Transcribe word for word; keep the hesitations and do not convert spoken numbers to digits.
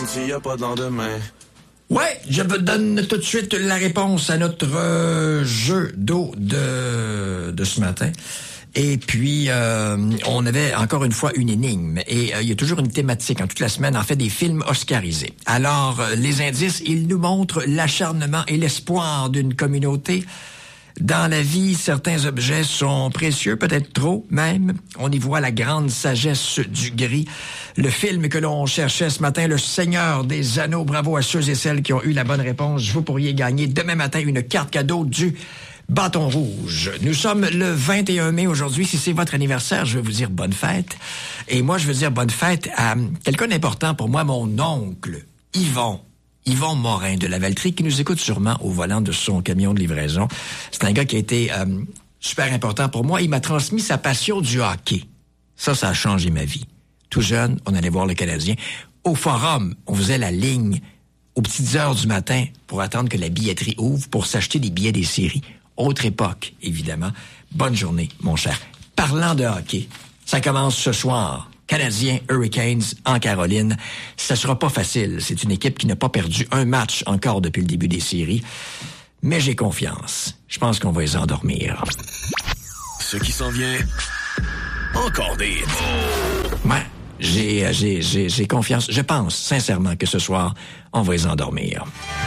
comme s'il n'y a pas de lendemain. Ouais, je vous donne tout de suite la réponse à notre euh, jeu d'eau de, de ce matin. Et puis, euh, on avait encore une fois une énigme. Et euh, il y a toujours une thématique en toute la semaine, en fait, des films oscarisés. Alors, euh, les indices, ils nous montrent l'acharnement et l'espoir d'une communauté. Dans la vie, certains objets sont précieux, peut-être trop même. On y voit la grande sagesse du gris. Le film que l'on cherchait ce matin, Le Seigneur des Anneaux. Bravo à ceux et celles qui ont eu la bonne réponse. Vous pourriez gagner demain matin une carte cadeau du Bâton Rouge. Nous sommes le vingt et un mai aujourd'hui. Si c'est votre anniversaire, je vais vous dire bonne fête. Et moi, je veux dire bonne fête à quelqu'un d'important pour moi, mon oncle, Yvon. Yvon Morin de Lavaltrie, qui nous écoute sûrement au volant de son camion de livraison. C'est un gars qui a été euh, super important pour moi. Il m'a transmis sa passion du hockey. Ça, ça a changé ma vie. Tout jeune, on allait voir le Canadien. Au Forum, on faisait la ligne aux petites heures du matin pour attendre que la billetterie ouvre pour s'acheter des billets des séries. Autre époque, évidemment. Bonne journée, mon cher. Parlant de hockey, ça commence ce soir. Canadiens, Hurricanes en Caroline. Ça sera pas facile. C'est une équipe qui n'a pas perdu un match encore depuis le début des séries. Mais j'ai confiance. Je pense qu'on va les endormir. Ce qui s'en vient, encore des hits. Ouais, j'ai, j'ai, j'ai, j'ai confiance. Je pense sincèrement que ce soir, on va les endormir.